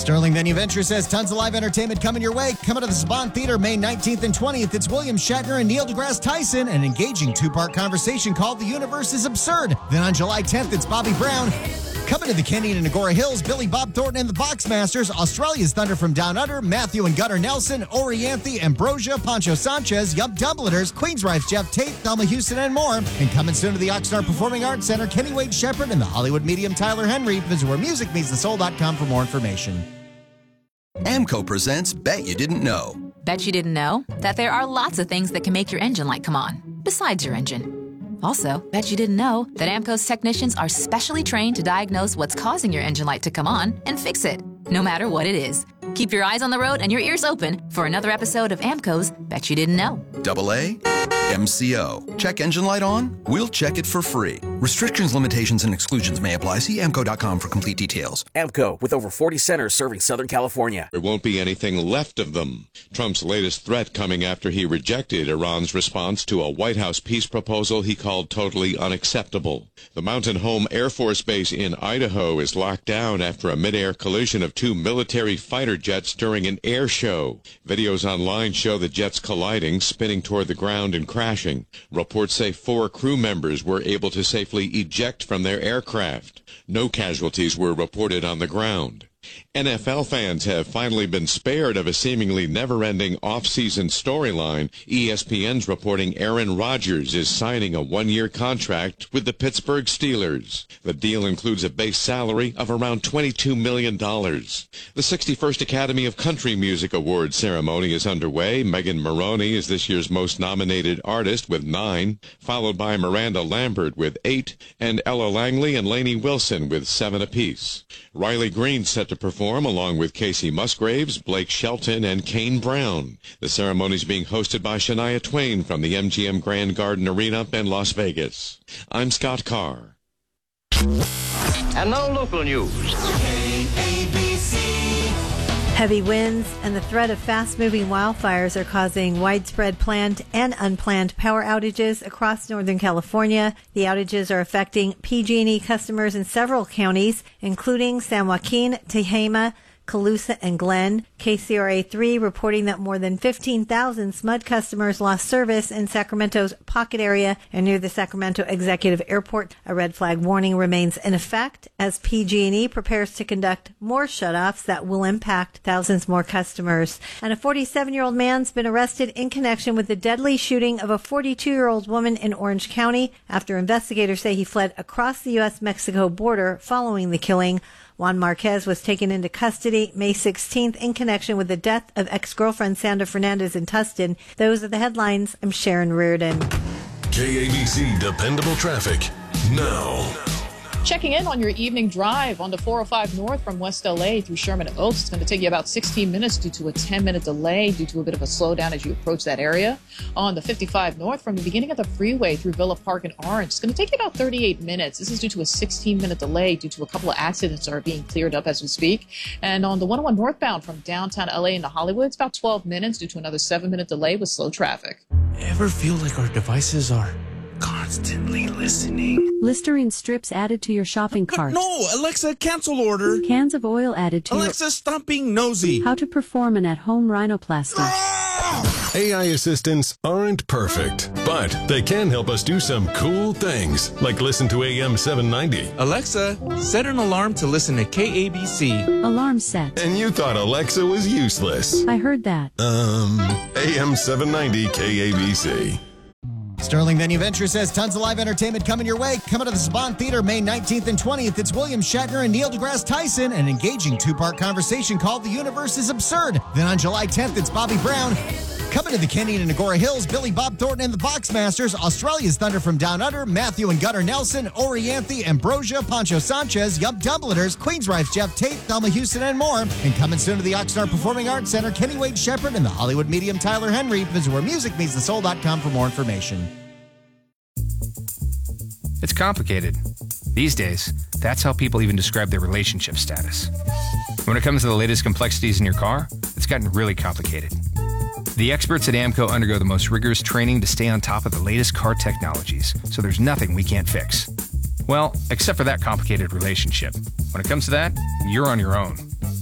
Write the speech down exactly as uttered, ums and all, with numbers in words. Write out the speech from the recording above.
Sterling Venue Venture says tons of live entertainment coming your way. Coming to the Saban Theater May nineteenth and twentieth. It's William Shatner and Neil deGrasse Tyson, an engaging two-part conversation called The Universe is Absurd. Then on July tenth, it's Bobby Brown. Coming to the Canyon and Agora Hills, Billy Bob Thornton and the Boxmasters, Australia's Thunder from Down Under, Matthew and Gunnar Nelson, Orianthi, Ambrosia, Pancho Sanchez, Yup Dubliners, Queensryche's Jeff Tate, Thelma Houston, and more. And coming soon to the Oxnard Performing Arts Center, Kenny Wade Shepherd and the Hollywood medium Tyler Henry. Visit where music meets the soul dot com for more information. AMCO presents Bet You Didn't Know. Bet you didn't know that there are lots of things that can make your engine light come on, besides your engine. Also, bet you didn't know that AMCO's technicians are specially trained to diagnose what's causing your engine light to come on and fix it, no matter what it is. Keep your eyes on the road and your ears open for another episode of AMCO's Bet You Didn't Know. Double A, M C O. Check engine light on? We'll check it for free. Restrictions, limitations, and exclusions may apply. See A M C O dot com for complete details. AMCO, with over forty centers serving Southern California. There won't be anything left of them. Trump's latest threat coming after he rejected Iran's response to a White House peace proposal he called totally unacceptable. The Mountain Home Air Force Base in Idaho is locked down after a mid-air collision of two military fighter jets during an air show. Videos online show the jets colliding, spinning toward the ground and crashing. Reports say four crew members were able to safely eject from their aircraft. No casualties were reported on the ground. N F L fans have finally been spared of a seemingly never-ending off-season storyline. E S P N's reporting Aaron Rodgers is signing a one-year contract with the Pittsburgh Steelers. The deal includes a base salary of around twenty-two million dollars. The sixty-first Academy of Country Music Awards ceremony is underway. Megan Moroney is this year's most nominated artist with nine, followed by Miranda Lambert with eight, and Ella Langley and Lainey Wilson with seven apiece. Riley Green set to perform along with Casey Musgraves, Blake Shelton, and Kane Brown. The ceremony is being hosted by Shania Twain from the M G M Grand Garden Arena in Las Vegas. I'm Scott Carr. And now local news. Heavy winds and the threat of fast-moving wildfires are causing widespread planned and unplanned power outages across Northern California. The outages are affecting P G and E customers in several counties, including San Joaquin, Tehama, Colusa, and Glen. K C R A three reporting that more than fifteen thousand S M U D customers lost service in Sacramento's Pocket area and near the Sacramento Executive Airport. A red flag warning remains in effect as P G and E prepares to conduct more shutoffs that will impact thousands more customers. And a forty-seven-year-old man's been arrested in connection with the deadly shooting of a forty-two-year-old woman in Orange County after investigators say he fled across the U S Mexico border following the killing. Juan Marquez was taken into custody May sixteenth in connection with the death of ex-girlfriend Sandra Fernandez in Tustin. Those are the headlines. I'm Sharon Reardon. K A B C Dependable Traffic now. Checking in on your evening drive on the four oh five North from West L A through Sherman Oaks. It's going to take you about sixteen minutes due to a ten-minute delay due to a bit of a slowdown as you approach that area. On the fifty-five North from the beginning of the freeway through Villa Park and Orange, it's going to take you about thirty-eight minutes. This is due to a sixteen-minute delay due to a couple of accidents that are being cleared up as we speak. And on the one oh one northbound from downtown L A into Hollywood, it's about twelve minutes due to another seven-minute delay with slow traffic. Ever feel like our devices are constantly listening? Listerine strips added to your shopping cart. No, Alexa, cancel order. Cans of oil added to Alexa, your... stop being nosy. How to perform an at-home rhinoplasty. A I assistants aren't perfect, but they can help us do some cool things, like listen to A M seven ninety. Alexa, set an alarm to listen to K A B C. Alarm set. And you thought Alexa was useless. I heard that. Um, A M seven ninety K A B C. Sterling Venue Venture says tons of live entertainment coming your way. Coming to the Saban Theater May nineteenth and twentieth. It's William Shatner and Neil deGrasse Tyson, an engaging two-part conversation called The Universe is Absurd. Then on July tenth, it's Bobby Brown. Coming to the Canyon and Agora Hills, Billy Bob Thornton and the Boxmasters, Australia's Thunder from Down Under, Matthew and Gunnar Nelson, Orianthi, Ambrosia, Pancho Sanchez, Yup Dubliners, Queensryche's Jeff Tate, Thelma Houston, and more. And coming soon to the Oxnard Performing Arts Center, Kenny Wade Shepherd and the Hollywood medium Tyler Henry. Visit where music meets the soul dot com for more information. It's complicated. These days, that's how people even describe their relationship status. When it comes to the latest complexities in your car, it's gotten really complicated. The experts at AMCO undergo the most rigorous training to stay on top of the latest car technologies, so there's nothing we can't fix. Well, except for that complicated relationship. When it comes to that, you're on your own.